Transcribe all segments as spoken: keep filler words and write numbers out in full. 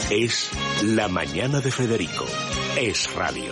Es La Mañana de Federico. Es radio.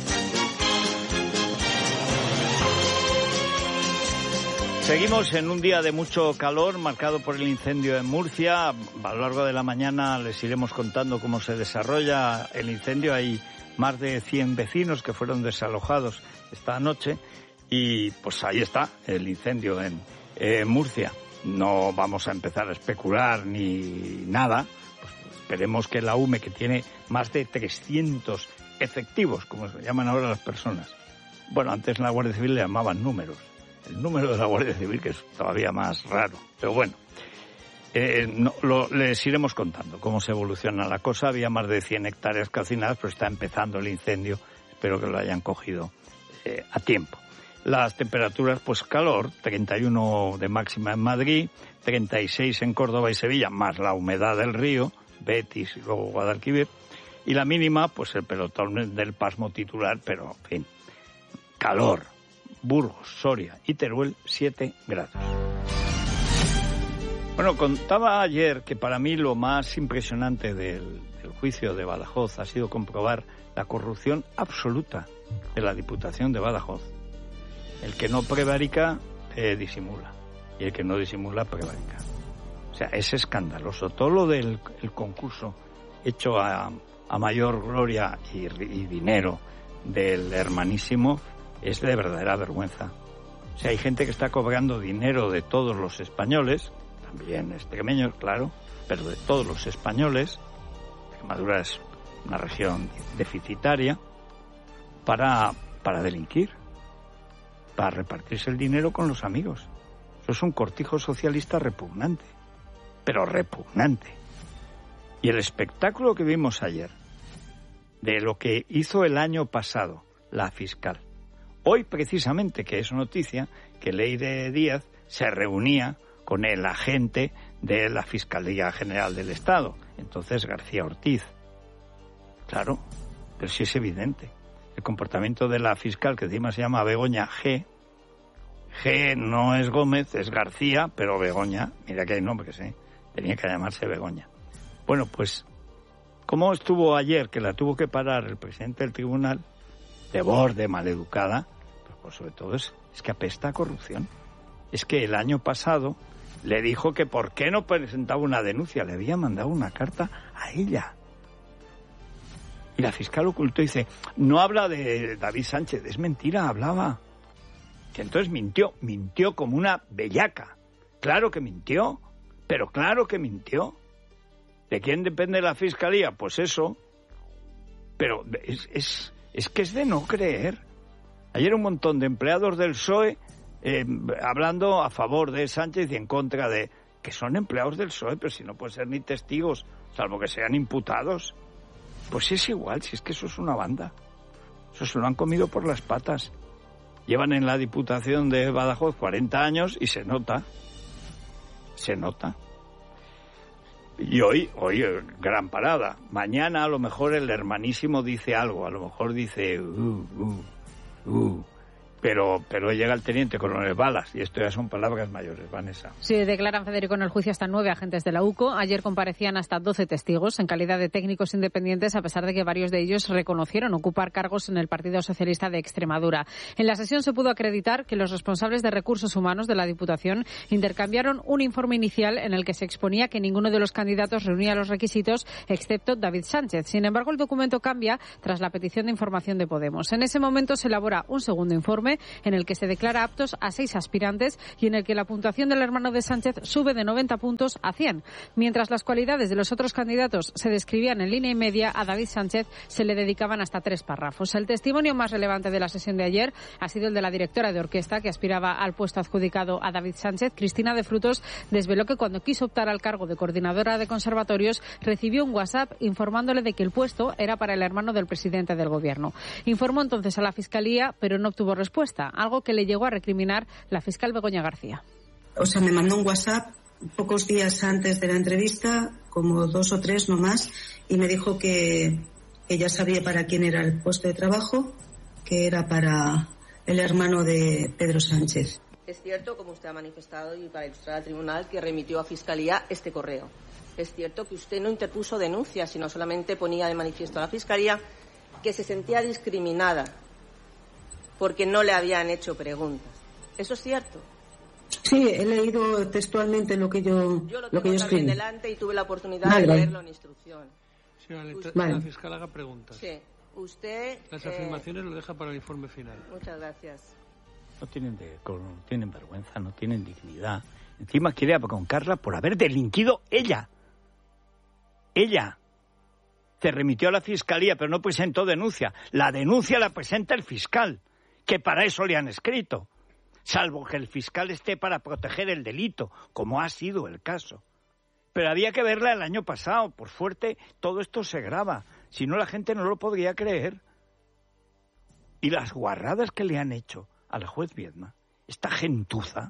Seguimos en un día de mucho calor, marcado por el incendio en Murcia. A lo largo de la mañana les iremos contando cómo se desarrolla el incendio. Hay más de cien vecinos que fueron desalojados esta noche y pues ahí está el incendio en eh, Murcia. No vamos a empezar a especular ni nada. Pues esperemos que la U M E, que tiene más de trescientos efectivos, como se llaman ahora las personas. Bueno, antes en la Guardia Civil le llamaban números. El número de la Guardia Civil, que es todavía más raro. Pero bueno, eh, no, lo, les iremos contando cómo se evoluciona la cosa. Había más de cien hectáreas calcinadas, pero está empezando el incendio. Espero que lo hayan cogido eh, a tiempo. Las temperaturas, pues calor, treinta y uno de máxima en Madrid, treinta y seis en Córdoba y Sevilla, más la humedad del río, Betis y luego Guadalquivir. Y la mínima, pues el pelotón del pasmo titular, pero en fin, calor. Burgos, Soria y Teruel, siete grados. Bueno, contaba ayer que para mí lo más impresionante del, del juicio de Badajoz ha sido comprobar la corrupción absoluta de la Diputación de Badajoz. El que no prevarica, eh, disimula. Y el que no disimula, prevarica. O sea, es escandaloso. Todo lo del el concurso hecho a, a mayor gloria y, y dinero del hermanísimo es de verdadera vergüenza. O sea, hay gente que está cobrando dinero de todos los españoles, también extremeños, claro, pero de todos los españoles. Extremadura es una región deficitaria, para, para delinquir, para repartirse el dinero con los amigos. Eso es un cortijo socialista repugnante, pero repugnante. Y el espectáculo que vimos ayer, de lo que hizo el año pasado la fiscal, hoy, precisamente, que es noticia, que Leire Díaz se reunía con el agente de la Fiscalía General del Estado, entonces García Ortiz. Claro, pero sí es evidente. El comportamiento de la fiscal, que encima se llama Begoña G. G no es Gómez, es García, pero Begoña, mira que hay nombres, ¿eh? Tenía que llamarse Begoña. Bueno, pues, ¿cómo estuvo ayer, que la tuvo que parar el presidente del tribunal, de borde, maleducada? Pues sobre todo es, es que apesta a corrupción. Es que el año pasado le dijo que por qué no presentaba una denuncia. Le había mandado una carta a ella. Y la fiscal ocultó y dice, no habla de David Sánchez, es mentira, hablaba. Que entonces mintió, mintió como una bellaca. Claro que mintió, pero claro que mintió. ¿De quién depende la fiscalía? Pues eso. Pero es, es, es que es de no creer. Ayer un montón de empleados del P S O E eh, hablando a favor de Sánchez y en contra de... Que son empleados del P S O E, pero si no pueden ser ni testigos, salvo que sean imputados. Pues es igual, si es que eso es una banda. Eso se lo han comido por las patas. Llevan en la Diputación de Badajoz cuarenta años y se nota. Se nota. Y hoy, hoy, gran parada. Mañana a lo mejor el hermanísimo dice algo, a lo mejor dice... Uh, uh. Uh, pero pero llega el teniente coronel Balas y esto ya son palabras mayores, Vanessa. Sí, declaran, Federico, en el juicio hasta nueve agentes de la U C O. Ayer comparecían hasta doce testigos en calidad de técnicos independientes, a pesar de que varios de ellos reconocieron ocupar cargos en el Partido Socialista de Extremadura. En la sesión se pudo acreditar que los responsables de recursos humanos de la Diputación intercambiaron un informe inicial en el que se exponía que ninguno de los candidatos reunía los requisitos excepto David Sánchez. Sin embargo, el documento cambia tras la petición de información de Podemos. En ese momento se elabora un segundo informe en el que se declara aptos a seis aspirantes y en el que la puntuación del hermano de Sánchez sube de noventa puntos a cien. Mientras las cualidades de los otros candidatos se describían en línea y media, a David Sánchez se le dedicaban hasta tres párrafos. El testimonio más relevante de la sesión de ayer ha sido el de la directora de orquesta que aspiraba al puesto adjudicado a David Sánchez. Cristina de Frutos desveló que cuando quiso optar al cargo de coordinadora de conservatorios recibió un WhatsApp informándole de que el puesto era para el hermano del presidente del gobierno. Informó entonces a la Fiscalía, pero no obtuvo respuesta, algo que le llegó a recriminar la fiscal Begoña García. O sea, me mandó un WhatsApp pocos días antes de la entrevista, como dos o tres no más, y me dijo que, que ya sabía para quién era el puesto de trabajo, que era para el hermano de Pedro Sánchez. Es cierto, como usted ha manifestado y para ilustrar al tribunal, que remitió a Fiscalía este correo. Es cierto que usted no interpuso denuncia, sino solamente ponía de manifiesto a la Fiscalía que se sentía discriminada porque no le habían hecho preguntas. ¿Eso es cierto? Sí, he leído textualmente lo que yo, yo lo, lo que yo escribí. delante y tuve la oportunidad vale, de leerlo en instrucción. Señora, la, vale. la fiscal haga preguntas. Sí. Usted... Las eh... afirmaciones lo deja para el informe final. Muchas gracias. No tienen, de, no tienen vergüenza, no tienen dignidad. Encima quiere abroncarla por haber delinquido ella. Ella. Se remitió a la Fiscalía, pero no presentó denuncia. La denuncia la presenta el fiscal, que para eso le han escrito. Salvo que el fiscal esté para proteger el delito, como ha sido el caso. Pero había que verla el año pasado. Por suerte, todo esto se graba. Si no, la gente no lo podría creer. Y las guarradas que le han hecho a la juez Viedma, esta gentuza,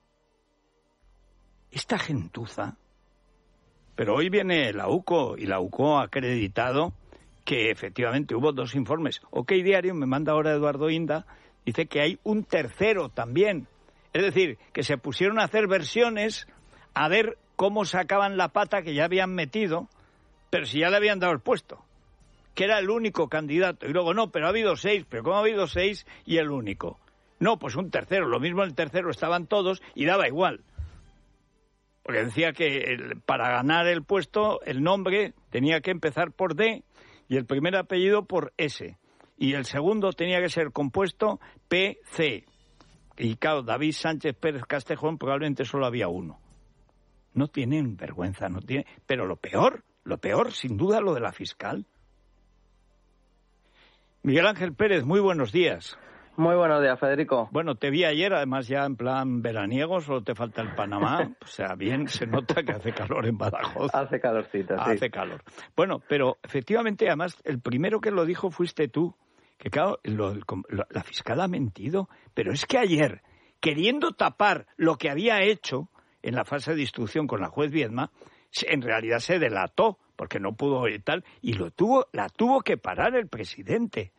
esta gentuza... Pero hoy viene la UCO y la UCO ha acreditado que efectivamente hubo dos informes. OK Diario me manda ahora Eduardo Inda, dice que hay un tercero también. Es decir, que se pusieron a hacer versiones a ver cómo sacaban la pata que ya habían metido, pero si ya le habían dado el puesto, que era el único candidato. Y luego, no, pero ha habido seis, pero ¿cómo ha habido seis y el único? No, pues un tercero, lo mismo el tercero estaban todos y daba igual. Porque decía que el, para ganar el puesto, el nombre tenía que empezar por D y el primer apellido por S. Y el segundo tenía que ser compuesto P C. Y claro, David Sánchez Pérez Castejón probablemente solo había uno. No tienen vergüenza, no tienen... Pero lo peor, lo peor, sin duda, lo de la fiscal. Miguel Ángel Pérez, muy buenos días. Muy buenos días, Federico. Bueno, te vi ayer, además ya en plan veraniego, solo te falta el Panamá. O sea, bien, se nota que hace calor en Badajoz. Hace calorcito, sí. Hace calor. Bueno, pero efectivamente, además, el primero que lo dijo fuiste tú. Que claro, lo, lo, la fiscal ha mentido. Pero es que ayer, queriendo tapar lo que había hecho en la fase de instrucción con la juez Viedma, en realidad se delató, porque no pudo y tal, y lo tuvo, la tuvo que parar el presidente.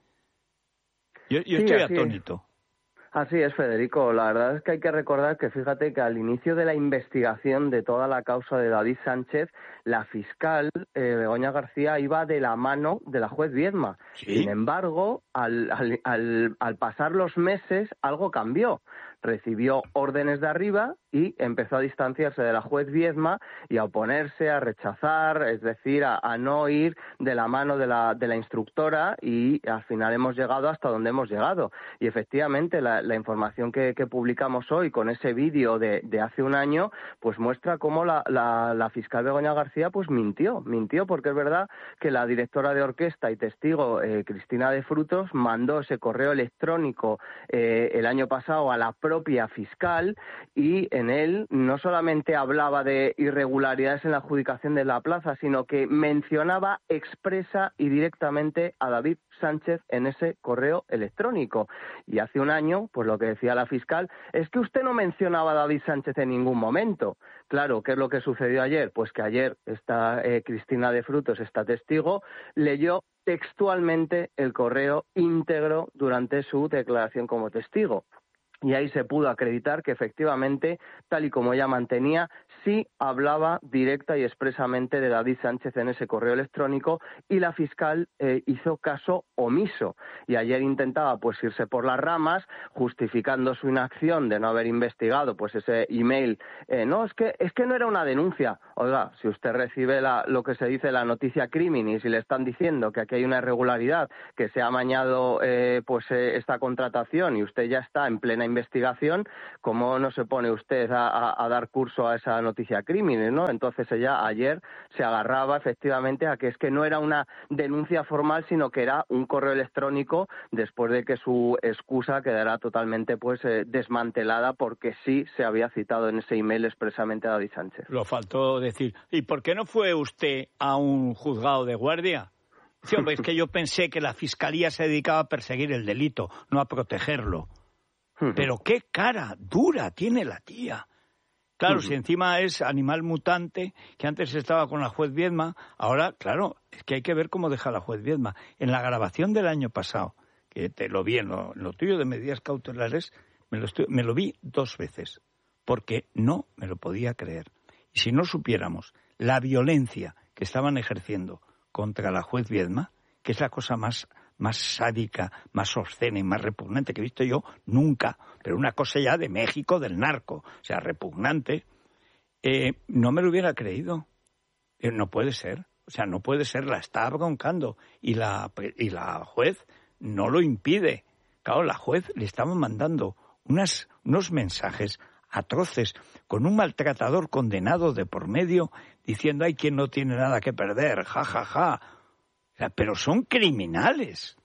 Yo, yo sí, estoy atónito. Es. Así es, Federico. La verdad es que hay que recordar que, fíjate, que al inicio de la investigación de toda la causa de David Sánchez, la fiscal eh, Begoña García iba de la mano de la juez Viedma. ¿Sí? Sin embargo, al, al, al, al pasar los meses, algo cambió. Recibió órdenes de arriba y empezó a distanciarse de la juez Viedma y a oponerse, a rechazar, es decir, a, a no ir de la mano de la, de la instructora, y al final hemos llegado hasta donde hemos llegado. Y efectivamente la, la información que, que publicamos hoy con ese vídeo de, de hace un año pues muestra cómo la, la, la fiscal Begoña García pues mintió, mintió porque es verdad que la directora de orquesta y testigo eh, Cristina de Frutos mandó ese correo electrónico eh, el año pasado a la propia fiscal, y en él no solamente hablaba de irregularidades en la adjudicación de la plaza, sino que mencionaba expresa y directamente a David Sánchez en ese correo electrónico. Y hace un año, pues lo que decía la fiscal es que usted no mencionaba a David Sánchez en ningún momento. Claro, ¿qué es lo que sucedió ayer? Pues que ayer esta eh, Cristina de Frutos, esta testigo, leyó textualmente el correo íntegro durante su declaración como testigo. Y ahí se pudo acreditar que efectivamente, tal y como ella mantenía, sí hablaba directa y expresamente de David Sánchez en ese correo electrónico, y la fiscal eh, hizo caso omiso. Y ayer intentaba pues irse por las ramas, justificando su inacción de no haber investigado pues ese email. Eh, no, es que es que no era una denuncia. Oiga, si usted recibe la, lo que se dice la noticia criminis y le están diciendo que aquí hay una irregularidad, que se ha amañado eh, pues eh, esta contratación, y usted ya está en plena investigación, ¿cómo no se pone usted a, a, a dar curso a esa noticia crímenes, ¿no? Entonces ella ayer se agarraba efectivamente a que es que no era una denuncia formal, sino que era un correo electrónico, después de que su excusa quedara totalmente pues eh, desmantelada, porque sí se había citado en ese email expresamente a David Sánchez. Lo faltó decir. ¿Y por qué no fue usted a un juzgado de guardia? Sí, hombre, es que yo pensé que la fiscalía se dedicaba a perseguir el delito, no a protegerlo. Pero qué cara dura tiene la tía. Claro, uh-huh. Si encima es animal mutante, que antes estaba con la juez Viedma, ahora, claro, es que hay que ver cómo deja la juez Viedma. En la grabación del año pasado, que te lo vi en lo, en lo tuyo de medidas cautelares, me lo, estoy, me lo vi dos veces, porque no me lo podía creer. Y si no supiéramos la violencia que estaban ejerciendo contra la juez Viedma, que es la cosa más, más sádica, más obscena y más repugnante que he visto yo nunca, pero una cosa ya de México, del narco, o sea, repugnante, eh, no me lo hubiera creído. Eh, no puede ser, o sea, no puede ser, la está broncando y la, y la juez no lo impide. Claro, la juez le estaba mandando unas, unos mensajes atroces con un maltratador condenado de por medio diciendo hay quien no tiene nada que perder, ja, ja, ja. O sea, pero son criminales.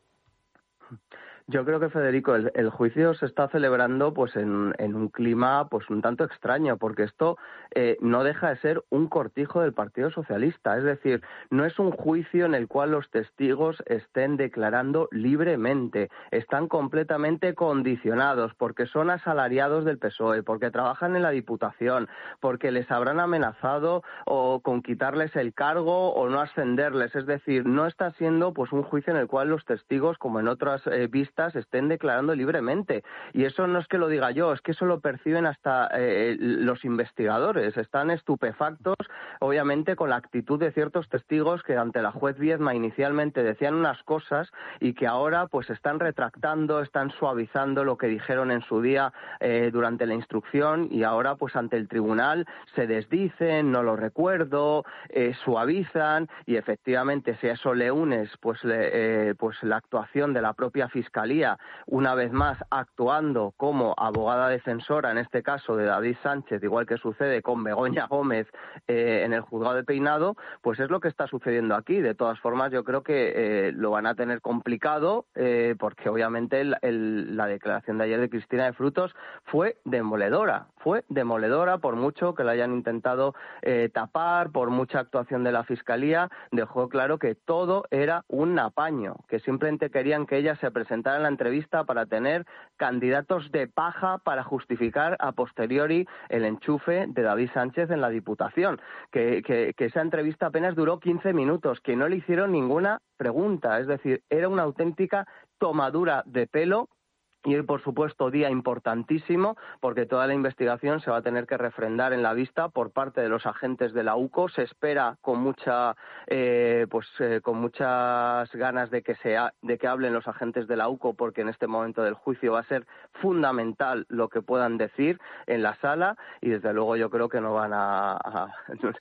Yo creo que, Federico, el, el juicio se está celebrando pues en, en un clima pues un tanto extraño, porque esto eh, no deja de ser un cortijo del Partido Socialista. Es decir, no es un juicio en el cual los testigos estén declarando libremente. Están completamente condicionados porque son asalariados del P S O E, porque trabajan en la Diputación, porque les habrán amenazado o con quitarles el cargo o no ascenderles. Es decir, no está siendo pues un juicio en el cual los testigos, como en otras eh, vistas, estén declarando libremente. Y eso no es que lo diga yo, es que eso lo perciben hasta eh, los investigadores. Están estupefactos, obviamente, con la actitud de ciertos testigos que ante la juez Viedma inicialmente decían unas cosas y que ahora pues están retractando, están suavizando lo que dijeron en su día eh, durante la instrucción, y ahora pues ante el tribunal se desdicen, no lo recuerdo, eh, suavizan, y efectivamente si a eso le unes pues, le, eh, pues la actuación de la propia Fiscalía, una vez más actuando como abogada defensora, en este caso de David Sánchez, igual que sucede con Begoña Gómez eh, en el juzgado de Peinado, pues es lo que está sucediendo aquí. De todas formas, yo creo que eh, lo van a tener complicado eh, porque obviamente el, el, la declaración de ayer de Cristina de Frutos fue demoledora, fue demoledora, por mucho que la hayan intentado eh, tapar, por mucha actuación de la Fiscalía, dejó claro que todo era un apaño, que simplemente querían que ella se presentara en la entrevista para tener candidatos de paja para justificar a posteriori el enchufe de David Sánchez en la Diputación, que, que, que esa entrevista apenas duró quince minutos, que no le hicieron ninguna pregunta, es decir, era una auténtica tomadura de pelo. Y hoy, por supuesto, día importantísimo, porque toda la investigación se va a tener que refrendar en la vista por parte de los agentes de la U C O. Se espera con mucha, eh, pues, eh, con muchas ganas de que se ha, de que hablen los agentes de la U C O, porque en este momento del juicio va a ser fundamental lo que puedan decir en la sala, y desde luego yo creo que no van a, a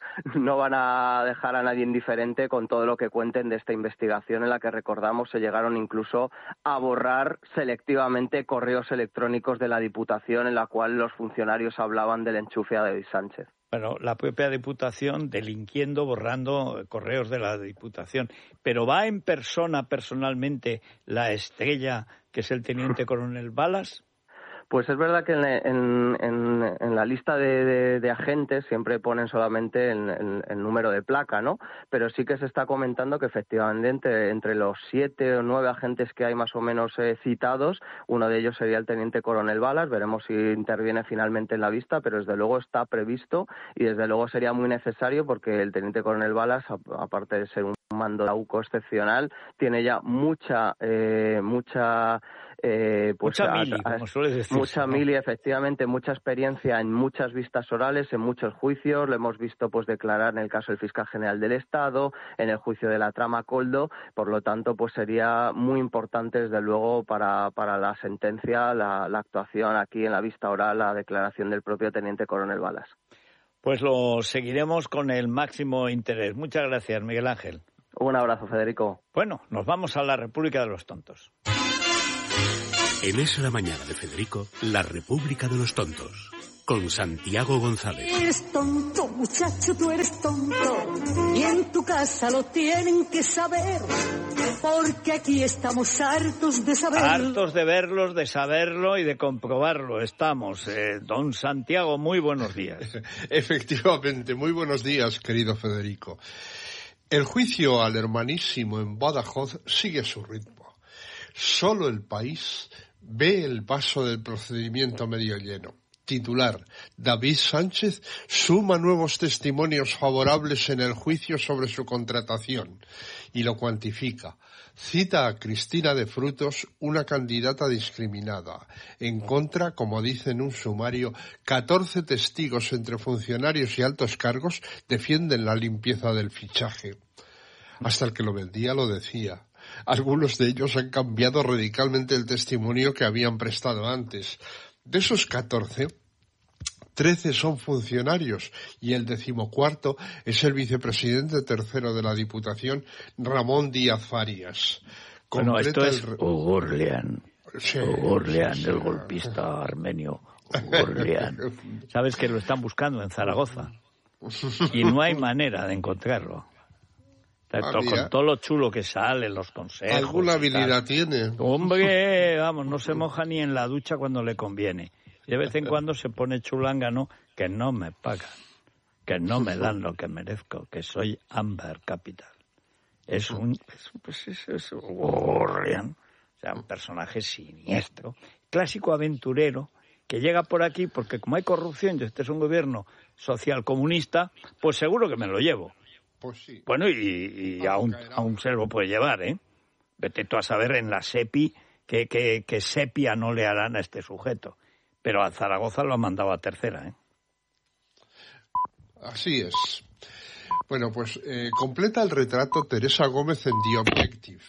no van a dejar a nadie indiferente con todo lo que cuenten de esta investigación, en la que, recordamos, se llegaron incluso a borrar selectivamente correos electrónicos de la Diputación en la cual los funcionarios hablaban del enchufe a David Sánchez. Bueno, la propia Diputación delinquiendo, borrando correos de la Diputación. Pero ¿va en persona, personalmente, la estrella, que es el teniente coronel Balas? Pues es verdad que en, en, en, en la lista de, de, de agentes siempre ponen solamente el, el, el número de placa, ¿no? Pero sí que se está comentando que efectivamente entre, entre los siete o nueve agentes que hay más o menos eh, citados, uno de ellos sería el teniente coronel Balas. Veremos si interviene finalmente en la vista, pero desde luego está previsto y desde luego sería muy necesario, porque el teniente coronel Balas, aparte de ser un mando de la U C O excepcional, tiene ya mucha, eh, mucha... Eh, pues mucha a, mili, a, como suele decir. Mucha ¿no? mili, efectivamente, mucha experiencia en muchas vistas orales, en muchos juicios. Lo hemos visto pues declarar en el caso del fiscal general del Estado, en el juicio de la trama Coldo. Por lo tanto, pues sería muy importante, desde luego, para, para la sentencia, la, la actuación aquí en la vista oral, la declaración del propio teniente coronel Balas. Pues lo seguiremos con el máximo interés. Muchas gracias, Miguel Ángel. Un abrazo, Federico. Bueno, nos vamos a la República de los Tontos. En Es la Mañana de Federico, la República de los Tontos, con Santiago González. Eres tonto, muchacho, tú eres tonto, y en tu casa lo tienen que saber, porque aquí estamos hartos de saberlo. Hartos de verlos, de saberlo y de comprobarlo. Estamos. Eh, don Santiago, muy buenos días. Efectivamente, muy buenos días, querido Federico. El juicio al hermanísimo en Badajoz sigue su ritmo. Solo El País ve el vaso del procedimiento medio lleno. Titular: David Sánchez suma nuevos testimonios favorables en el juicio sobre su contratación, y lo cuantifica. Cita a Cristina de Frutos, una candidata discriminada. En contra, como dice en un sumario, catorce testigos entre funcionarios y altos cargos defienden la limpieza del fichaje. Hasta el que lo vendía lo decía. Algunos de ellos han cambiado radicalmente el testimonio que habían prestado antes. De esos catorce, trece son funcionarios y el decimocuarto es el vicepresidente tercero de la Diputación, Ramón Díaz Farias. Bueno, Completa esto es el... O'Gorlean, Sí, O'Gorlean, sí, sí. el golpista armenio. O'Gorlean. Sabes que lo están buscando en Zaragoza y no hay manera de encontrarlo. Ah, Con mira. todo lo chulo que sale, los consejos. Alguna y habilidad tal. tiene. Hombre, vamos, no se moja ni en la ducha cuando le conviene. Y de vez en cuando se pone chulángano, que no me pagan, que no me dan lo que merezco, que soy Amber Capital. Es un, es, pues es, es O'Gorlean, o sea, un personaje siniestro, clásico aventurero, que llega por aquí porque como hay corrupción y este es un gobierno social comunista, pues seguro que me lo llevo. Pues sí. Bueno, y, y aún, aún se lo puede llevar, ¿eh? Vete tú a saber en la SEPI que, que, que sepia no le harán a este sujeto. Pero a Zaragoza lo ha mandado a tercera, ¿eh? Así es. Bueno, pues eh, completa el retrato Teresa Gómez en The Objective.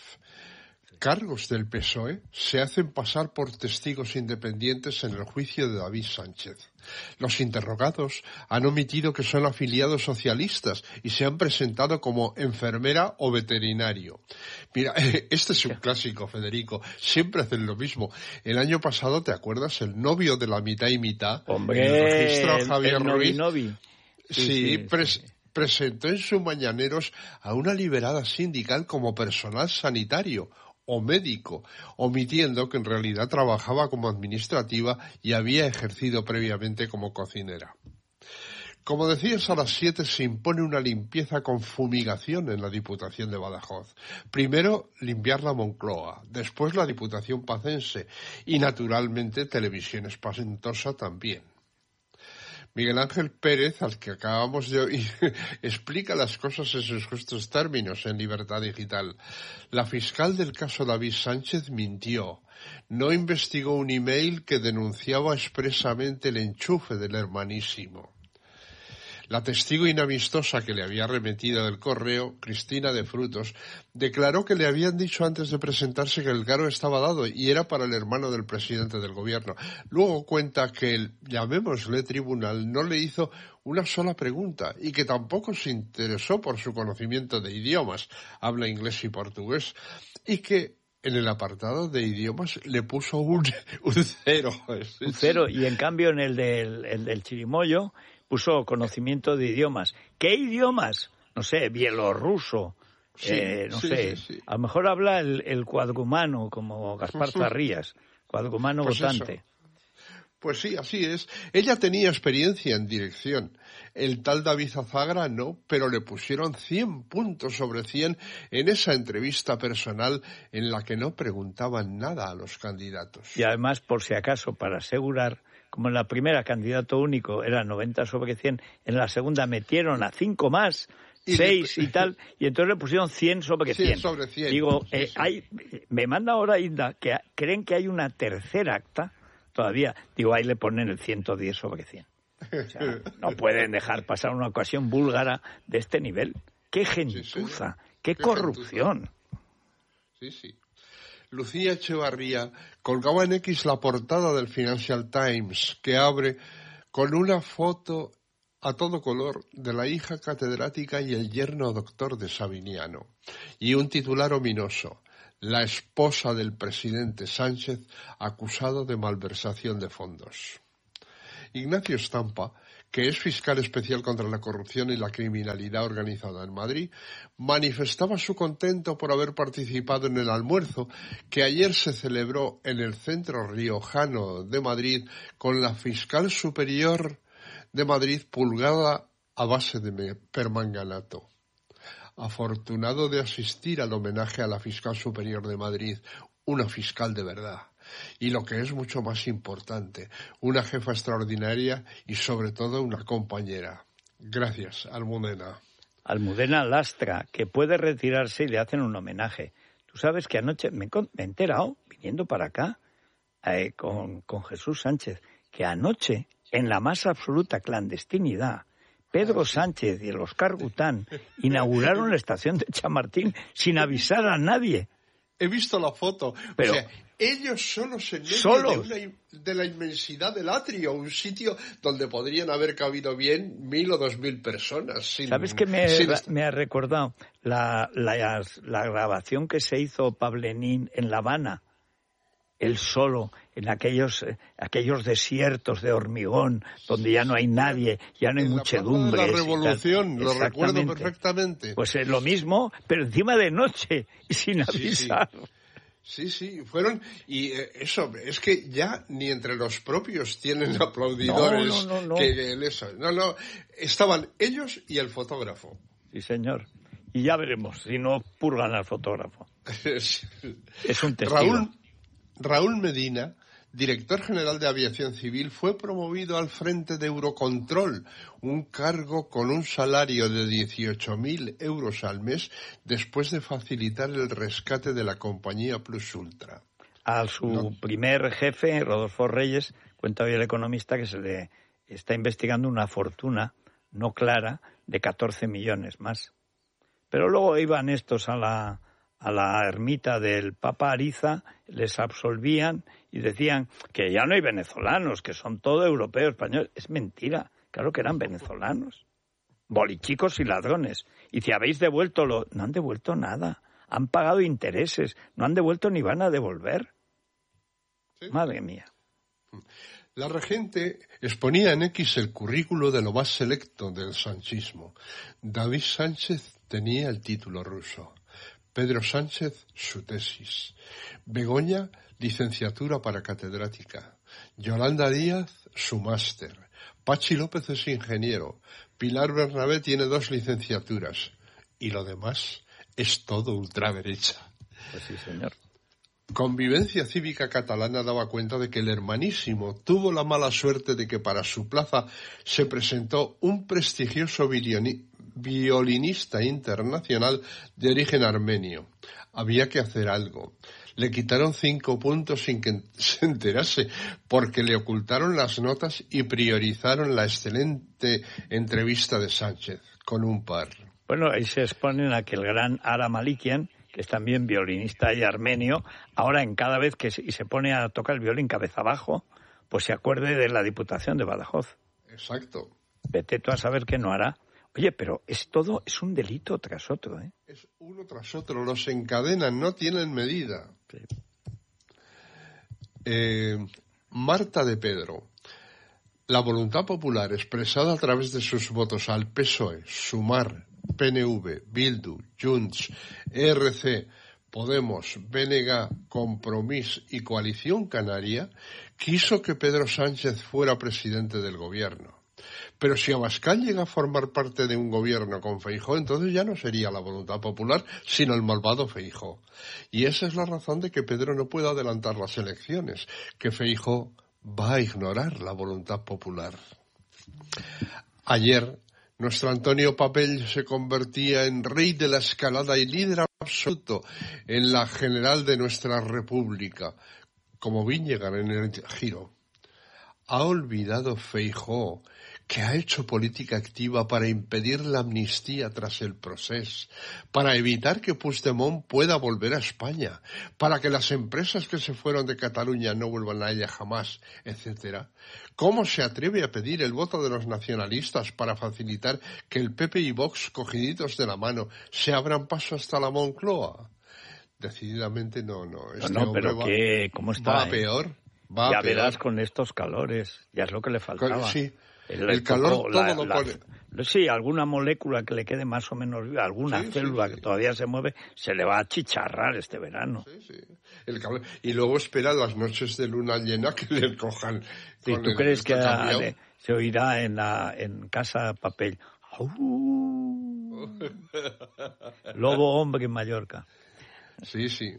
Cargos del P S O E se hacen pasar por testigos independientes en el juicio de David Sánchez. Los interrogados han omitido que son afiliados socialistas y se han presentado como enfermera o veterinario. Mira, este es un clásico, Federico. Siempre hacen lo mismo. El año pasado, ¿te acuerdas? El novio de la mitad y mitad. Hombre, en el registro, el, Javier el novi, Ruiz. novi. Sí, Sí, sí, pres- sí. presentó en sus mañaneros a una liberada sindical como personal sanitario o médico, omitiendo que en realidad trabajaba como administrativa y había ejercido previamente como cocinera. Como decías, a las siete se impone una limpieza con fumigación en la Diputación de Badajoz. Primero, limpiar la Moncloa, después la Diputación Pacense y, naturalmente, Televisión Espantosa también. Miguel Ángel Pérez, al que acabamos de oír, explica las cosas en sus justos términos en Libertad Digital. La fiscal del caso David Sánchez mintió. No investigó un email que denunciaba expresamente el enchufe del hermanísimo. La testigo inamistosa que le había remitido el correo, Cristina de Frutos, declaró que le habían dicho antes de presentarse que el cargo estaba dado y era para el hermano del presidente del gobierno. Luego cuenta que el, llamémosle tribunal, no le hizo una sola pregunta y que tampoco se interesó por su conocimiento de idiomas, habla inglés y portugués, y que en el apartado de idiomas le puso un, un cero. Un cero, y en cambio en el del, el del chirimoyo puso conocimiento de idiomas. ¿Qué idiomas? No sé, bielorruso, Sí, eh, no sí, sé. sí, sí. A lo mejor habla el, el cuadrumano, como Gaspar Zarrías, cuadrumano Pues votante. eso. Pues sí, así es. Ella tenía experiencia en dirección. El tal David Azagra no, pero le pusieron cien puntos sobre cien en esa entrevista personal en la que no preguntaban nada a los candidatos. Y además, por si acaso, para asegurar, como en la primera candidato único era noventa sobre cien, en la segunda metieron a cinco más, Y seis le- y tal, y entonces le pusieron cien sobre cien cien. sobre cien. Digo, Sí, eh, sí. hay, me manda ahora Inda que a- creen que hay una tercera acta todavía. Digo, ahí le ponen el ciento diez sobre cien. O sea, no pueden dejar pasar una ocasión búlgara de este nivel. ¡Qué gentuza! ¡Qué, Qué corrupción! Sí, sí. Lucía Echevarría colgaba en X la portada del Financial Times, que abre con una foto a todo color de la hija catedrática y el yerno doctor de Sabiniano, y un titular ominoso: la esposa del presidente Sánchez acusado de malversación de fondos. Ignacio Estampa, que es fiscal especial contra la corrupción y la criminalidad organizada en Madrid, manifestaba su contento por haber participado en el almuerzo que ayer se celebró en el Centro Riojano de Madrid con la fiscal superior de Madrid pulgada a base de permanganato. Afortunado de asistir al homenaje a la fiscal superior de Madrid, una fiscal de verdad. Y lo que es mucho más importante, una jefa extraordinaria y sobre todo una compañera. Gracias, Almudena. Almudena Lastra, que puede retirarse y le hacen un homenaje. Tú sabes que anoche me, me he enterado, viniendo para acá, eh, con, con Jesús Sánchez, que anoche, en la más absoluta clandestinidad, Pedro Sánchez y el Óscar Gután inauguraron la estación de Chamartín sin avisar a nadie. He visto la foto. Pero, o sea, ellos solos en medio solos. De, una, de la inmensidad del atrio, un sitio donde podrían haber cabido bien mil o dos mil personas. Sin, ¿Sabes qué me, sin... me ha recordado? La, la, la grabación que se hizo Pablenín en La Habana, él solo, en aquellos, aquellos desiertos de hormigón, donde ya no hay nadie, ya no hay en muchedumbre. La Revolución, lo recuerdo perfectamente. Pues es lo mismo, pero encima de noche y sin avisar. Sí, sí. Sí, sí, fueron, y eh, eso, es que ya ni entre los propios tienen aplaudidores. No, no, no, no. Que el eso. No, no, estaban ellos y el fotógrafo. Sí, señor. Y ya veremos si no purgan al fotógrafo. Es un testigo. Raúl, Raúl Medina, director general de Aviación Civil, fue promovido al frente de Eurocontrol, un cargo con un salario de dieciocho mil euros al mes después de facilitar el rescate de la compañía Plus Ultra. A su no. primer jefe, Rodolfo Reyes, cuenta hoy el economista que se le está investigando una fortuna no clara de catorce millones más. Pero luego iban estos a la... a la ermita del Papa Ariza, les absolvían y decían que ya no hay venezolanos, que son todo europeos, españoles. Es mentira, claro que eran venezolanos, bolichicos y ladrones. Y si habéis devuelto, lo... no han devuelto nada, han pagado intereses, no han devuelto ni van a devolver. ¿Sí? Madre mía. La regente exponía en X el currículo de lo más selecto del sanchismo. David Sánchez tenía el título ruso. Pedro Sánchez, su tesis. Begoña, licenciatura para catedrática. Yolanda Díaz, su máster. Pachi López es ingeniero. Pilar Bernabé tiene dos licenciaturas. Y lo demás es todo ultraderecha. Pues sí, señor. Convivencia Cívica Catalana daba cuenta de que el hermanísimo tuvo la mala suerte de que para su plaza se presentó un prestigioso violini- violinista internacional de origen armenio. Había que hacer algo. Le quitaron cinco puntos sin que se enterase, porque le ocultaron las notas y priorizaron la excelente entrevista de Sánchez, con un par. Bueno, ahí se exponen a que el gran Ara Malikian, que es también violinista y armenio, ahora en cada vez que se, y se pone a tocar el violín cabeza abajo, pues se acuerde de la Diputación de Badajoz. Exacto. Vete tú a saber qué no hará. Oye, pero es todo, es un delito tras otro, ¿eh? Es uno tras otro, los encadenan, no tienen medida. Sí. Eh, Marta de Pedro. La voluntad popular expresada a través de sus votos al P S O E, Sumar, P N V, Bildu, Junts, E R C, Podemos, B N G, Compromís y Coalición Canaria, quiso que Pedro Sánchez fuera presidente del gobierno. Pero si Abascal llega a formar parte de un gobierno con Feijóo, entonces ya no sería la voluntad popular, sino el malvado Feijóo. Y esa es la razón de que Pedro no pueda adelantar las elecciones, que Feijóo va a ignorar la voluntad popular. Ayer, nuestro Antonio Papel se convertía en rey de la escalada y líder absoluto en la general de nuestra república, como Viñegar en el Giro. ¿Ha olvidado Feijóo que ha hecho política activa para impedir la amnistía tras el proceso, para evitar que Puigdemont pueda volver a España, para que las empresas que se fueron de Cataluña no vuelvan a ella jamás, etcétera? ¿Cómo se atreve a pedir el voto de los nacionalistas para facilitar que el P P y Vox, cogiditos de la mano, se abran paso hasta la Moncloa? Decididamente no, no. Este no, no, pero va, ¿qué? ¿Cómo está? Va eh? peor. Va ya peor. Verás con estos calores, ya es lo que le faltaba. Sí. El, el calor poco, todo la, lo la, pone. Sí, alguna molécula que le quede más o menos viva, alguna sí, célula sí, sí. que todavía se mueve, se le va a achicharrar este verano. Sí, sí. El calor. Y luego espera las noches de luna llena que le cojan. Sí, ¿tú el, crees que a, de, se oirá en, la, en Casa Papel? Lobo hombre en Mallorca. Sí, sí.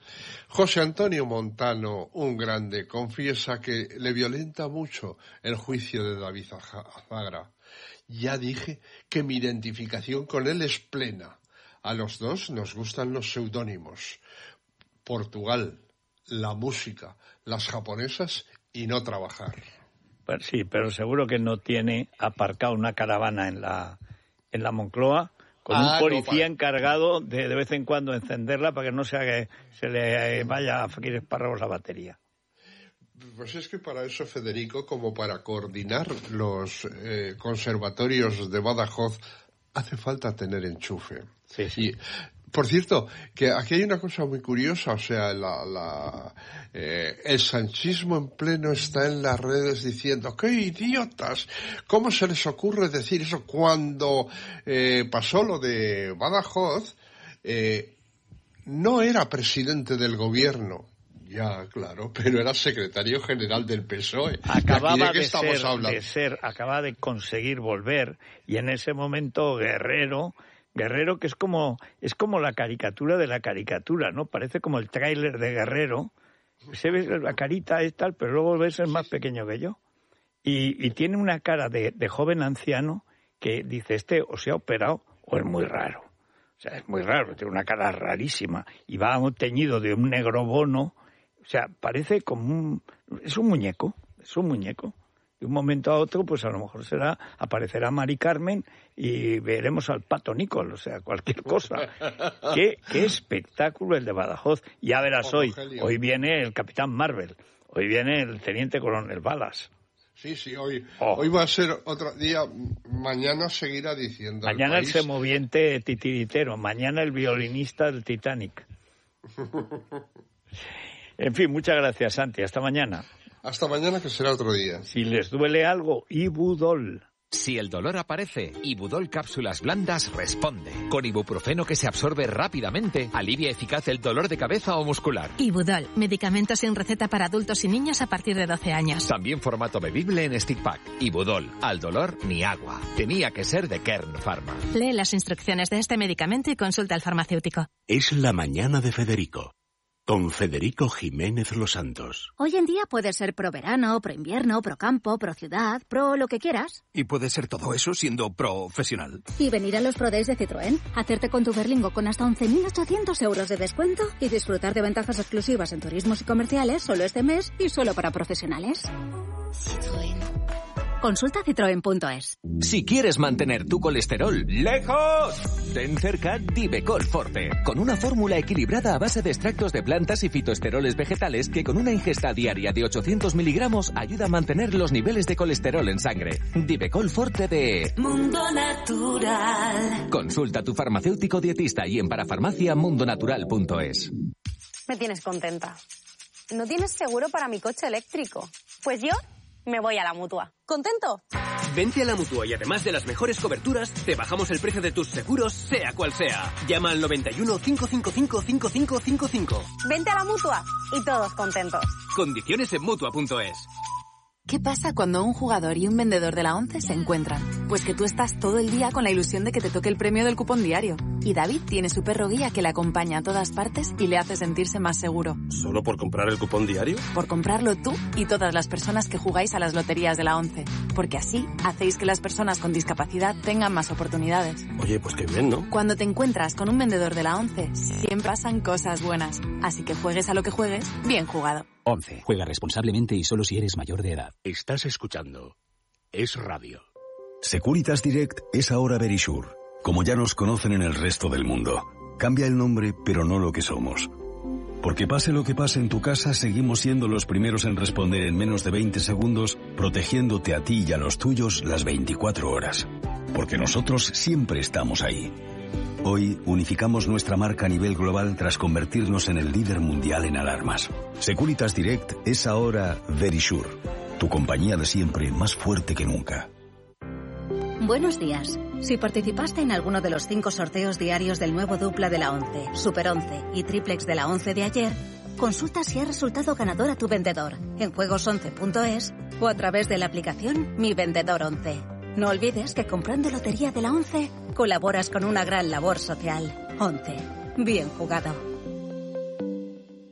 José Antonio Montano, un grande, confiesa que le violenta mucho el juicio de David Azagra. Ya dije que mi identificación con él es plena. A los dos nos gustan los seudónimos. Portugal, la música, las japonesas y no trabajar. Pues sí, pero seguro que no tiene aparcado una caravana en la, en la Moncloa con ah, un policía no, encargado de de vez en cuando encenderla para que no sea que se le vaya a Faquir Espárragos la batería. Pues es que para eso, Federico, como para coordinar los eh, conservatorios de Badajoz, hace falta tener enchufe. Sí, sí. Y, por cierto, que aquí hay una cosa muy curiosa, o sea, la, la, eh, el sanchismo en pleno está en las redes diciendo ¡qué idiotas! ¿Cómo se les ocurre decir eso? Cuando eh, pasó lo de Badajoz, eh, no era presidente del gobierno. Ya, claro, pero era secretario general del P S O E. Acababa de, de, ser, de ser, acababa de conseguir volver, y en ese momento Guerrero, Guerrero que es como, es como la caricatura de la caricatura, ¿no? Parece como el tráiler de Guerrero. Se ve la carita es tal, pero luego ves es más pequeño que yo. Y, y tiene una cara de, de joven anciano que dice, este o se ha operado o es muy raro. O sea, es muy raro, tiene una cara rarísima. Y va teñido de un negro bono. O sea, parece como un... Es un muñeco, es un muñeco. De un momento a otro, pues a lo mejor será aparecerá Mari Carmen y veremos al Pato Nicol, o sea, cualquier cosa. ¿Qué, qué espectáculo el de Badajoz. Ya verás hoy, hoy viene el Capitán Marvel, hoy viene el Teniente Coronel Balas. Sí, sí, hoy, oh. hoy va a ser otro día, mañana seguirá diciendo. Mañana el, el semoviente titiritero, mañana el violinista del Titanic. En fin, muchas gracias, Santi. Hasta mañana. Hasta mañana, que será otro día. Si les duele algo, Ibudol. Si el dolor aparece, Ibudol Cápsulas Blandas responde. Con ibuprofeno que se absorbe rápidamente, alivia eficaz el dolor de cabeza o muscular. Ibudol, medicamento sin receta para adultos y niños a partir de doce años. También formato bebible en stick pack. Ibudol, al dolor ni agua. Tenía que ser de Kern Pharma. Lee las instrucciones de este medicamento y consulta al farmacéutico. Es la mañana de Federico. Con Federico Jiménez Los Santos. Hoy en día puede ser pro verano, pro invierno, pro campo, pro ciudad, pro lo que quieras. Y puede ser todo eso siendo profesional. Y venir a los Pro Days de Citroën, hacerte con tu Berlingo con hasta once mil ochocientos euros de descuento y disfrutar de ventajas exclusivas en turismos y comerciales solo este mes y solo para profesionales. Citroën. Consulta citroen punto es. Si quieres mantener tu colesterol lejos, ten cerca Divecol Forte, con una fórmula equilibrada a base de extractos de plantas y fitoesteroles vegetales que con una ingesta diaria de ochocientos miligramos ayuda a mantener los niveles de colesterol en sangre. Divecol Forte de Mundo Natural. Consulta a tu farmacéutico dietista y en parafarmacia mundonatural punto es. Me tienes contenta. ¿No tienes seguro para mi coche eléctrico? Pues yo me voy a la Mutua. ¿Contento? Vente a la Mutua y además de las mejores coberturas, te bajamos el precio de tus seguros, sea cual sea. Llama al noventa y uno, cinco cinco cinco, cinco cinco cinco cinco. Vente a la Mutua y todos contentos. Condiciones en Mutua punto es. ¿Qué pasa cuando un jugador y un vendedor de la ONCE se encuentran? Pues que tú estás todo el día con la ilusión de que te toque el premio del cupón diario. Y David tiene su perro guía que le acompaña a todas partes y le hace sentirse más seguro. ¿Solo por comprar el cupón diario? Por comprarlo tú y todas las personas que jugáis a las loterías de la ONCE. Porque así hacéis que las personas con discapacidad tengan más oportunidades. Oye, pues qué bien, ¿no? Cuando te encuentras con un vendedor de la ONCE, siempre pasan cosas buenas. Así que juegues a lo que juegues, bien jugado. once. Juega responsablemente y solo si eres mayor de edad. Estás escuchando Es Radio. Securitas Direct es ahora Verisure, como ya nos conocen en el resto del mundo. Cambia el nombre, pero no lo que somos. Porque pase lo que pase en tu casa, seguimos siendo los primeros en responder en menos de veinte segundos, protegiéndote a ti y a los tuyos las veinticuatro horas. Porque nosotros siempre estamos ahí. Hoy unificamos nuestra marca a nivel global tras convertirnos en el líder mundial en alarmas. Securitas Direct es ahora Verisure, tu compañía de siempre más fuerte que nunca. Buenos días. Si participaste en alguno de los cinco sorteos diarios del nuevo dupla de la ONCE, Super once y Triplex de la ONCE de ayer, consulta si ha resultado ganador a tu vendedor en juegos once punto es o a través de la aplicación Mi Vendedor once. No olvides que comprando Lotería de la ONCE colaboras con una gran labor social. ONCE. Bien jugado.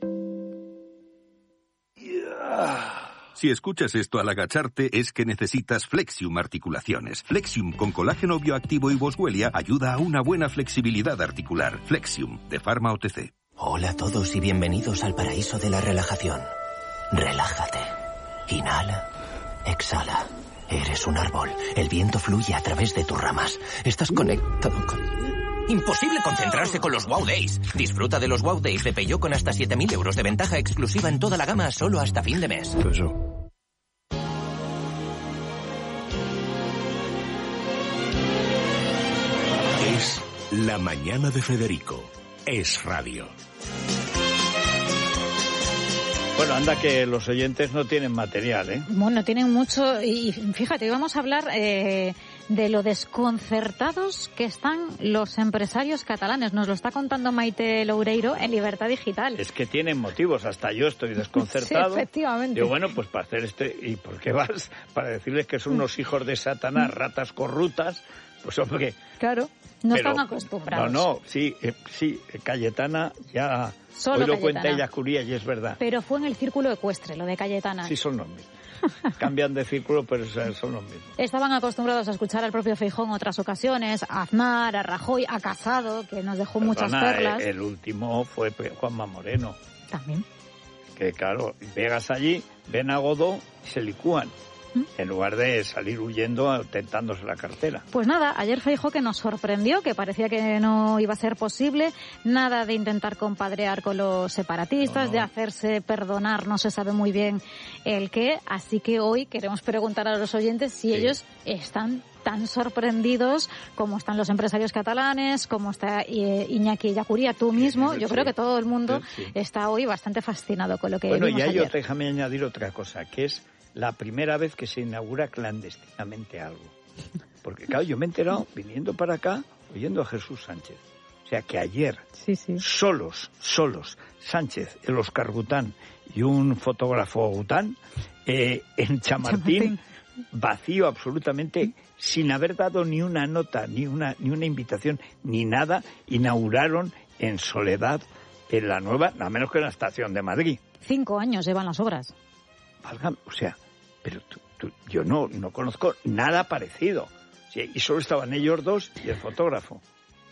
Si escuchas esto al agacharte es que necesitas Flexium Articulaciones. Flexium con colágeno bioactivo y boswellia ayuda a una buena flexibilidad articular. Flexium, de Pharma O T C. Hola a todos y bienvenidos al paraíso de la relajación. Relájate. Inhala. Exhala. Eres un árbol. El viento fluye a través de tus ramas. Estás conectado con... Imposible concentrarse con los Wow Days. Disfruta de los Wow Days de Peugeot con hasta siete mil euros de ventaja exclusiva en toda la gama solo hasta fin de mes. Eso. Es La Mañana de Federico. Es radio. Bueno, anda que los oyentes no tienen material, ¿eh? Bueno, tienen mucho. Y fíjate, hoy vamos a hablar eh, de lo desconcertados que están los empresarios catalanes. Nos lo está contando Maite Loureiro en Libertad Digital. Es que tienen motivos, hasta yo estoy desconcertado. Sí, efectivamente. Digo, bueno, pues para hacer este... ¿Y por qué vas? Para decirles que son unos hijos de Satanás, ratas corruptas. Pues hombre... Claro, no pero, están acostumbrados. No, no, sí, eh, sí, Cayetana ya... Solo hoy lo Cayetana. cuenta ella Curía y es verdad. Pero fue en el círculo ecuestre, lo de Cayetana. Sí, son los mismos. Cambian de círculo, pero son los mismos. Estaban acostumbrados a escuchar al propio Feijóo en otras ocasiones, a Aznar, a Rajoy, a Casado, que nos dejó Perdona, muchas perlas. El último fue Juanma Moreno. También. Que claro, llegas allí, ven a Godó y se licúan. ¿Mm? En lugar de salir huyendo tentándose la cartera. Pues nada, ayer Feijóo que nos sorprendió, que parecía que no iba a ser posible, nada de intentar compadrear con los separatistas, no, no. de hacerse perdonar, no se sabe muy bien el qué, así que hoy queremos preguntar a los oyentes si sí. ellos están tan sorprendidos como están los empresarios catalanes, como está Iñaki Ellacuría, tú mismo. Yo sí, creo que todo el mundo sí, sí. está hoy bastante fascinado con lo que bueno, vimos y hay ayer. otra, déjame añadir otra cosa, que es la primera vez que se inaugura clandestinamente algo. Porque, claro, yo me he enterado viniendo para acá oyendo a Jesús Sánchez. O sea, que ayer, sí, sí. solos, solos, Sánchez, el Óscar Gután y un fotógrafo Gután, eh, en Chamartín, Chamartín, vacío absolutamente, sin haber dado ni una nota, ni una, ni una invitación, ni nada, inauguraron en soledad en la nueva, nada menos que en la estación de Madrid. Cinco años llevan las obras. Válgame, o sea, pero tú, tú, yo no, no conozco nada parecido. O sea, y solo estaban ellos dos y el fotógrafo.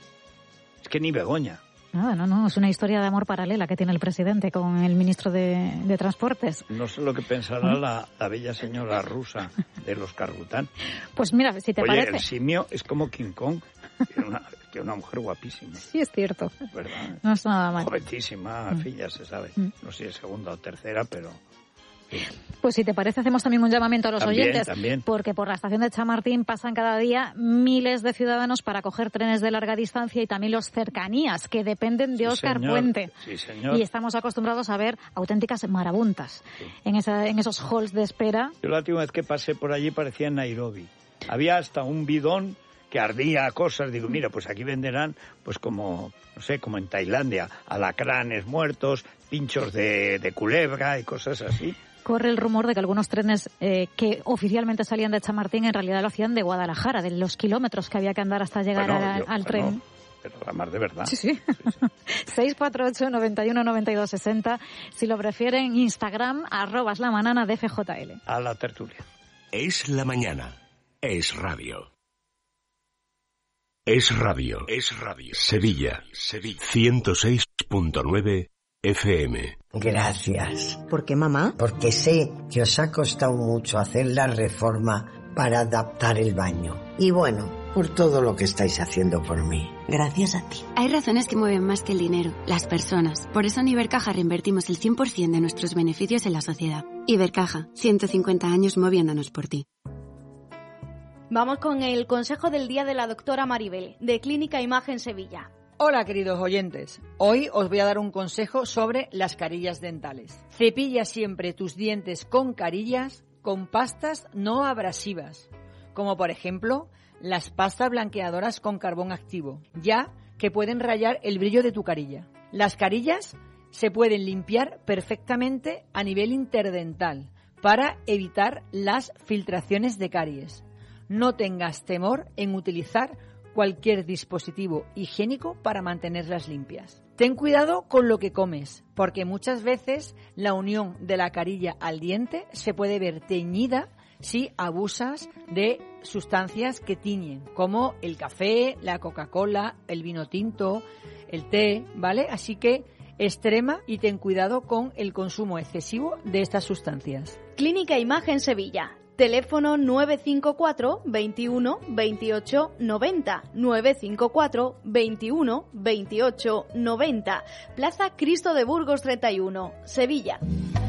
Es que ni Begoña. Nada, no, no, es una historia de amor paralela que tiene el presidente con el ministro de, de Transportes. No sé lo que pensará ¿Mm? la, la bella señora rusa de los Cargután. Pues mira, si te Oye, parece... el simio es como King Kong, que una, que una mujer guapísima. Sí, es cierto. ¿Verdad? No es nada mal. Jovencísima, mm. ya se sabe. Mm. No sé si es segunda o tercera, pero... Sí. Pues si te parece hacemos también un llamamiento a los también, oyentes, también. porque por la estación de Chamartín pasan cada día miles de ciudadanos para coger trenes de larga distancia y también los cercanías que dependen de sí, Óscar señor. Puente. Sí, señor. Y estamos acostumbrados a ver auténticas marabuntas sí. en, esa, en esos halls de espera. Yo la última vez que pasé por allí parecía en Nairobi. Había hasta un bidón que ardía cosas. Digo, mira, pues aquí venderán, pues como, no sé, como en Tailandia, alacranes muertos, pinchos de, de culebra y cosas así. Corre el rumor de que algunos trenes eh, que oficialmente salían de Chamartín en realidad lo hacían de Guadalajara, de los kilómetros que había que andar hasta llegar bueno, a, yo, al bueno, tren. Pero la más de verdad. Sí, sí. sí, sí. seis cuatro ocho, nueve uno, nueve dos, seis cero. Si lo prefieren, Instagram, arrobas la manana de F J L. A la tertulia. Es la mañana. Es radio. Es radio. Es radio. Sevilla. Sevilla. ciento seis punto nueve F M. Gracias. ¿Por qué, mamá? Porque sé que os ha costado mucho hacer la reforma para adaptar el baño. Y bueno, por todo lo que estáis haciendo por mí. Gracias a ti. Hay razones que mueven más que el dinero, las personas. Por eso en Ibercaja reinvertimos el cien por ciento de nuestros beneficios en la sociedad. Ibercaja, ciento cincuenta años moviéndonos por ti. Vamos con el consejo del día de la doctora Maribel, de Clínica Imagen Sevilla. Hola, queridos oyentes. Hoy os voy a dar un consejo sobre las carillas dentales. Cepilla siempre tus dientes con carillas con pastas no abrasivas, como por ejemplo las pastas blanqueadoras con carbón activo, ya que pueden rayar el brillo de tu carilla. Las carillas se pueden limpiar perfectamente a nivel interdental para evitar las filtraciones de caries. No tengas temor en utilizar cualquier dispositivo higiénico para mantenerlas limpias. Ten cuidado con lo que comes, porque muchas veces la unión de la carilla al diente se puede ver teñida si abusas de sustancias que tiñen, como el café, la Coca-Cola, el vino tinto, el té, ¿vale? Así que extrema y ten cuidado con el consumo excesivo de estas sustancias. Clínica Imagen Sevilla. Teléfono nueve cinco cuatro, veintiuno, veintiocho, noventa, nueve cinco cuatro, veintiuno, veintiocho, noventa. Plaza Cristo de Burgos treinta y uno, Sevilla.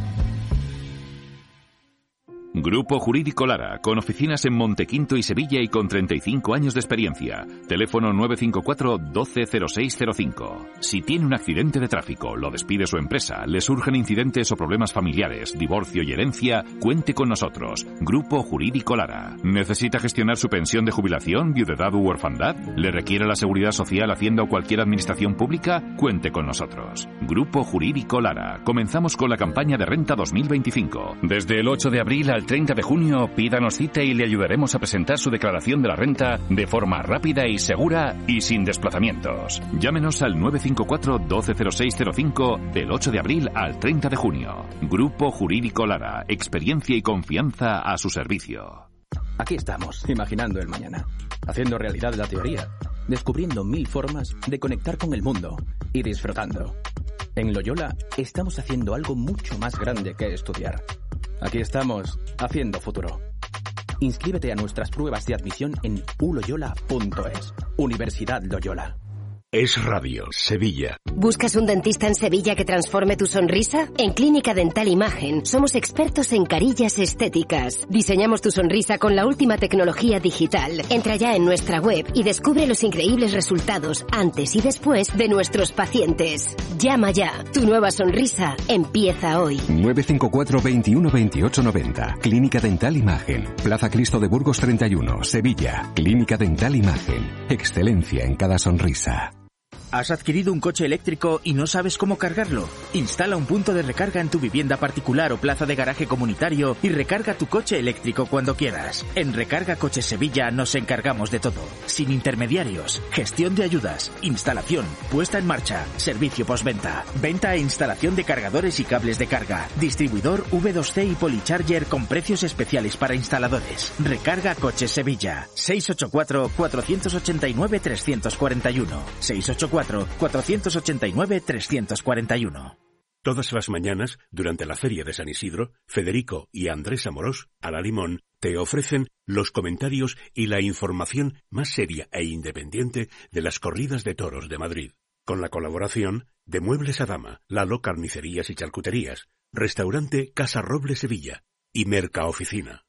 Grupo Jurídico Lara, con oficinas en Montequinto y Sevilla y con treinta y cinco años de experiencia. Teléfono nueve cinco cuatro, doce, cero seis cero cinco. Si tiene un accidente de tráfico, lo despide su empresa, le surgen incidentes o problemas familiares, divorcio y herencia, cuente con nosotros. Grupo Jurídico Lara. ¿Necesita gestionar su pensión de jubilación, viudedad u orfandad? ¿Le requiere la seguridad social, Hacienda o cualquier administración pública? Cuente con nosotros. Grupo Jurídico Lara. Comenzamos con la campaña de renta dos mil veinticinco. Desde el ocho de abril al treinta de junio, pídanos cita y le ayudaremos a presentar su declaración de la renta de forma rápida y segura y sin desplazamientos. Llámenos al nueve cinco cuatro, doce, cero seis cero cinco del ocho de abril al treinta de junio. Grupo Jurídico Lara. Experiencia y confianza a su servicio. Aquí estamos, imaginando el mañana, haciendo realidad la teoría, descubriendo mil formas de conectar con el mundo y disfrutando. En Loyola estamos haciendo algo mucho más grande que estudiar. Aquí estamos, haciendo futuro. Inscríbete a nuestras pruebas de admisión en u loyola punto es. Universidad Loyola. Es Radio, Sevilla. ¿Buscas un dentista en Sevilla que transforme tu sonrisa? En Clínica Dental Imagen somos expertos en carillas estéticas. Diseñamos tu sonrisa con la última tecnología digital. Entra ya en nuestra web y descubre los increíbles resultados antes y después de nuestros pacientes. Llama ya. Tu nueva sonrisa empieza hoy. nueve cinco cuatro, veintiuno, veintiocho, noventa. Clínica Dental Imagen. Plaza Cristo de Burgos treinta y uno, Sevilla. Clínica Dental Imagen. Excelencia en cada sonrisa. ¿Has adquirido un coche eléctrico y no sabes cómo cargarlo? Instala un punto de recarga en tu vivienda particular o plaza de garaje comunitario y recarga tu coche eléctrico cuando quieras. En Recarga Coches Sevilla nos encargamos de todo. Sin intermediarios, gestión de ayudas, instalación, puesta en marcha, servicio postventa, venta e instalación de cargadores y cables de carga, distribuidor V dos C y Policharger con precios especiales para instaladores. Recarga Coches Sevilla. seis ocho cuatro, cuatro ocho nueve, tres cuatro uno. seis ocho cuatro, cuatro ocho nueve, tres cuatro uno. Todas las mañanas, durante la Feria de San Isidro, Federico y Andrés Amorós, a la Limón, te ofrecen los comentarios y la información más seria e independiente de las corridas de toros de Madrid. Con la colaboración de Muebles Adama, Lalo Carnicerías y Charcuterías, Restaurante Casa Roble Sevilla y Mercaoficina.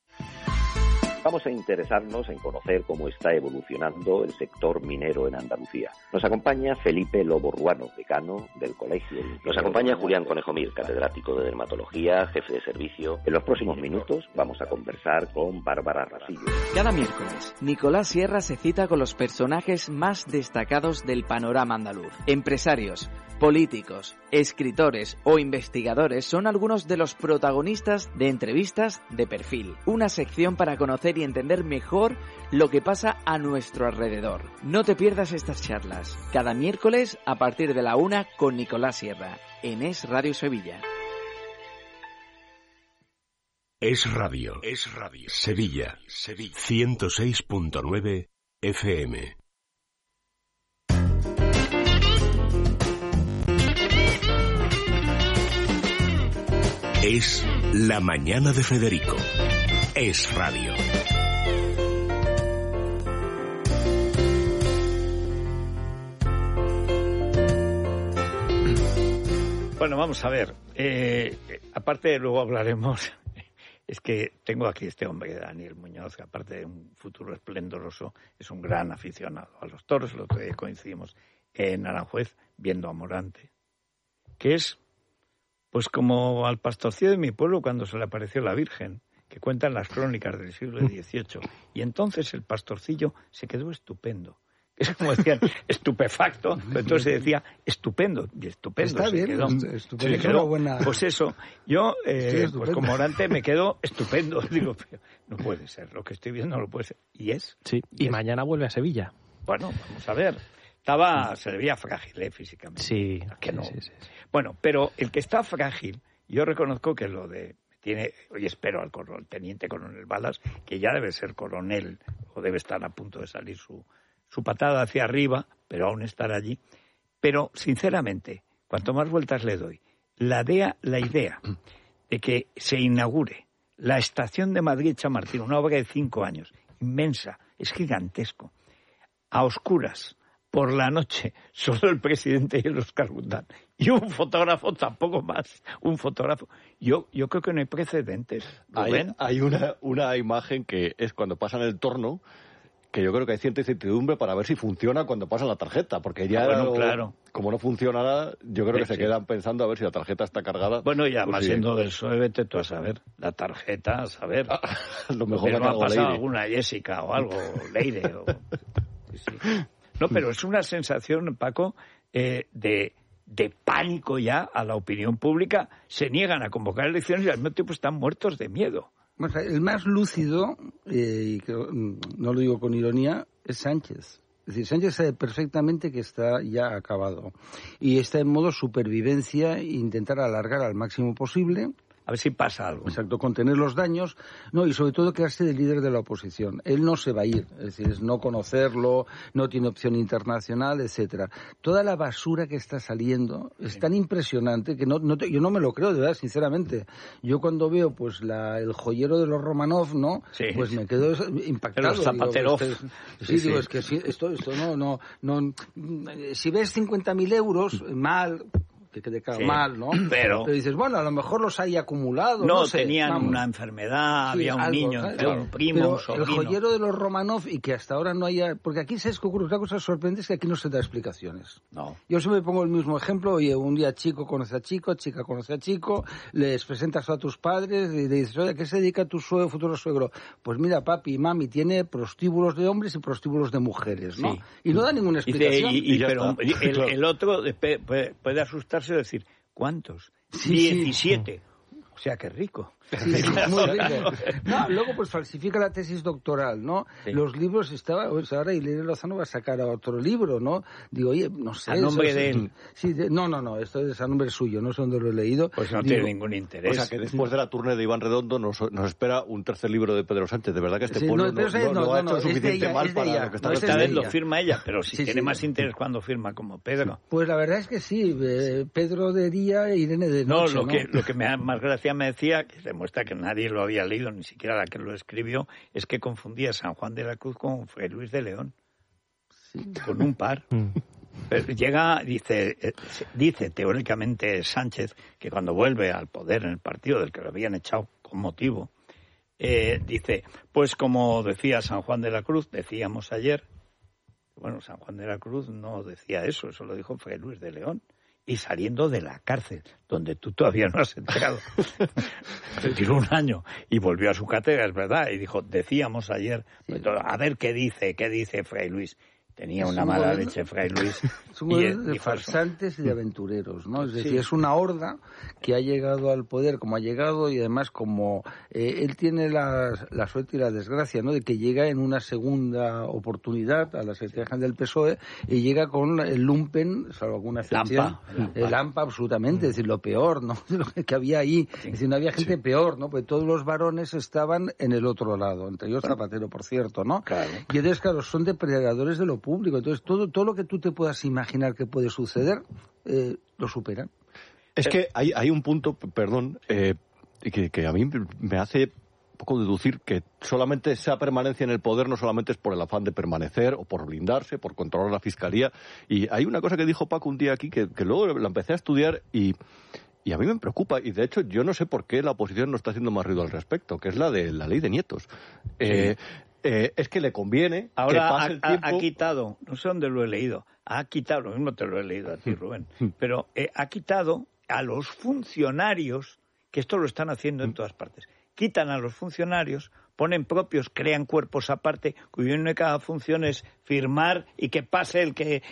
Vamos a interesarnos en conocer cómo está evolucionando el sector minero en Andalucía. Nos acompaña Felipe Lobo Ruano, decano del Colegio. Nos acompaña Julián Conejomir, catedrático de dermatología, jefe de servicio. En los próximos minutos vamos a conversar con Bárbara Rasillo. Cada miércoles, Nicolás Sierra se cita con los personajes más destacados del panorama andaluz. Empresarios, políticos, escritores o investigadores son algunos de los protagonistas de Entrevistas de Perfil, una sección para conocer y entender mejor lo que pasa a nuestro alrededor. No te pierdas estas charlas, cada miércoles a partir de la una con Nicolás Sierra, en Es Radio Sevilla. Es Radio, es Radio. Sevilla, Sevilla. ciento seis punto nueve F M. Es la mañana de Federico. Es Radio. Bueno, vamos a ver. Eh, aparte, luego hablaremos. Es que tengo aquí este hombre, Daniel Muñoz, que aparte de un futuro esplendoroso, es un gran aficionado a los toros. El otro día coincidimos en Aranjuez viendo a Morante, que es pues como al pastorcillo de mi pueblo cuando se le apareció la Virgen, que cuentan las crónicas del siglo dieciocho. Y entonces el pastorcillo se quedó estupendo. Es como decían, estupefacto, pero entonces se decía estupendo, y estupendo. Está se bien, quedó, estupendo. se quedó, buena... Pues eso, yo, eh, sí, pues como Morante me quedo estupendo. Digo, no puede ser, lo que estoy viendo no lo puede ser. Y es. Sí, y, y es. Mañana vuelve a Sevilla. Bueno, vamos a ver. Estaba, se le veía frágil, ¿eh? Físicamente. Sí. Que no. Sí, sí, sí. Bueno, pero el que está frágil, yo reconozco que lo de... tiene Hoy espero al coronel, teniente coronel Balas, que ya debe ser coronel, o debe estar a punto de salir su, su patada hacia arriba, pero aún estar allí. Pero, sinceramente, cuanto más vueltas le doy, la idea, la idea de que se inaugure la estación de Madrid-Chamartín, una obra de cinco años, inmensa, es gigantesco, a oscuras, por la noche, solo el presidente y el Óscar Gundán, y un fotógrafo, tampoco más, un fotógrafo. Yo yo creo que no hay precedentes. Hay, hay una, una imagen que es cuando pasan el torno, que yo creo que hay cierta incertidumbre para ver si funciona cuando pasa la tarjeta, porque ya, ah, bueno, lo, claro. como no funcionará, yo creo que sí, se sí. quedan pensando a ver si la tarjeta está cargada. Bueno, y además pues, siendo del P S O E, vete tú a saber, la tarjeta, a saber. Ah, lo mejor no que ha pasado Leire. alguna Jessica o algo, Leire. O... Sí, sí. No, pero es una sensación, Paco, eh, de, de pánico ya a la opinión pública. Se niegan a convocar elecciones y al mismo tiempo están muertos de miedo. Bueno, el más lúcido, eh, y que no lo digo con ironía, es Sánchez. Es decir, Sánchez sabe perfectamente que está ya acabado y está en modo supervivencia e intentar alargar al máximo posible. A ver si pasa algo. Exacto, contener los daños, no, y sobre todo quedarse de líder de la oposición. Él no se va a ir, es decir, es no conocerlo, no tiene opción internacional, etcétera. Toda la basura que está saliendo es tan impresionante que no, no te, yo no me lo creo, de verdad, sinceramente. Yo cuando veo pues la, el joyero de los Romanov, ¿no? Sí. Pues me quedo impactado. De los Zapaterov. Digo, este, sí, sí, digo, sí. es que sí, esto, esto no, no, no, si ves cincuenta mil euros, mal... que quede claro, sí, mal, ¿no? Pero... pero dices, bueno, a lo mejor los hay acumulados. No, no sé, tenían vamos. una enfermedad, sí, había un algo, niño, claro, un primo, pero un sobrino. El joyero de los Romanov y que hasta ahora no haya... Porque aquí, ¿sabes qué ocurre? Otra cosa sorprendente es que aquí no se da explicaciones. No. Yo siempre pongo el mismo ejemplo. Oye, un día chico conoce a chico, chica conoce a chico, les presentas a tus padres y le dices, oye, ¿a qué se dedica tu suegro, futuro suegro? Pues mira, papi y mami, tiene prostíbulos de hombres y prostíbulos de mujeres, ¿no? Sí. Y no da ninguna explicación. Y, de, y, y, y pero el, el otro puede, puede asustarse y decir... ¿Cuántos? Sí, diecisiete. Sí. O sea, qué rico. Sí, sí, muy rico. No, luego pues falsifica la tesis doctoral, ¿no? Sí. Los libros estaba, pues ahora Irene Lozano va a sacar otro libro, ¿no? Digo, oye, no sé. A nombre eso, de él. Sí, de, no, no, no, esto es a nombre suyo, no sé dónde lo he leído. Pues no Digo, tiene ningún interés. O sea, que después de la tournée de Iván Redondo nos, nos espera un tercer libro de Pedro Sánchez. De verdad que este sí, pueblo no, no, no, no, no ha hecho no, suficiente ella, mal para ella, lo que está no, Esta vez lo firma ella, pero si sí, tiene sí, más sí. interés cuando firma como Pedro. Pues la verdad es que sí, eh, Pedro de día e Irene de noche. No, lo ¿no? que, lo que me, más gracia me decía, que demuestra que nadie lo había leído, ni siquiera la que lo escribió, es que confundía San Juan de la Cruz con Fray Luis de León, sí. con un par. Pero llega, dice, dice teóricamente Sánchez, que cuando vuelve al poder en el partido del que lo habían echado con motivo, eh, dice, pues como decía San Juan de la Cruz, decíamos ayer, bueno, San Juan de la Cruz no decía eso, eso lo dijo Fray Luis de León. Y saliendo de la cárcel, donde tú todavía no has entrado. Se tiró un año y volvió a su cátedra, es verdad, y dijo, decíamos ayer, sí. a ver qué dice, qué dice Fray Luis. Tenía una mala gobierno, leche Fray Luis. Es un gobierno de farsantes y de aventureros, ¿no? Es decir, sí. es una horda que ha llegado al poder como ha llegado y además como eh, él tiene la, la suerte y la desgracia, ¿no? De que llega en una segunda oportunidad a la Secretaría General del P S O E y llega con el lumpen, salvo alguna excepción. Lampa. El Lampa, absolutamente. Es decir, lo peor, ¿no? De lo que había ahí. Sí. Es decir, no había gente sí. peor, ¿no? Porque todos los varones estaban en el otro lado, entre ellos Zapatero, por cierto, ¿no? Claro. Y entonces, claro, son depredadores de lo público. Entonces, todo, todo lo que tú te puedas imaginar que puede suceder, eh, lo superan. Es que hay, hay un punto, perdón, eh, que, que a mí me hace poco deducir que solamente esa permanencia en el poder no solamente es por el afán de permanecer o por blindarse, por controlar la fiscalía. Y hay una cosa que dijo Paco un día aquí que, que luego la empecé a estudiar y... Y a mí me preocupa, y de hecho yo no sé por qué la oposición no está haciendo más ruido al respecto, que es la de la ley de nietos. Eh, sí. eh, es que le conviene Ahora que pase ha, el tiempo... ha quitado, no sé dónde lo he leído, ha quitado, lo mismo te lo he leído a ti, Rubén, pero eh, ha quitado a los funcionarios, que esto lo están haciendo en todas partes, quitan a los funcionarios, ponen propios, crean cuerpos aparte, cuya única función es firmar y que pase el que